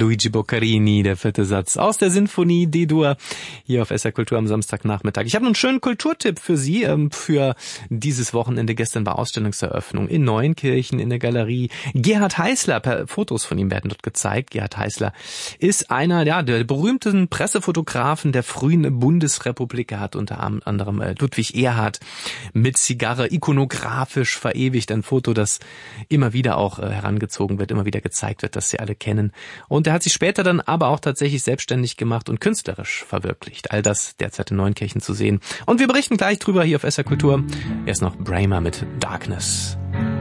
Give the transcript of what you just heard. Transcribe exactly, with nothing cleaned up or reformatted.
Luigi Boccherini, der vierte Satz aus der Sinfonie D-Dur hier auf S R Kultur am Samstagnachmittag. Ich habe einen schönen Kulturtipp für Sie ähm, für dieses Wochenende. Gestern war Ausstellungseröffnung in Neunkirchen in der Galerie. Gerhard Heißler, per, Fotos von ihm werden dort gezeigt. Gerhard Heißler ist einer ja, der berühmtesten Pressefotografen der frühen Bundesrepublik. Er hat unter anderem äh, Ludwig Erhard mit Zigarre ikonografisch verewigt. Ein Foto, das immer wieder auch äh, herangezogen wird, immer wieder gezeigt wird, das Sie alle kennen. Und er hat sich später dann aber auch tatsächlich selbstständig gemacht und künstlerisch verwirklicht. All das derzeit in Neunkirchen zu sehen. Und wir berichten gleich drüber hier auf S R Kultur. Erst noch Bramer mit Darkness.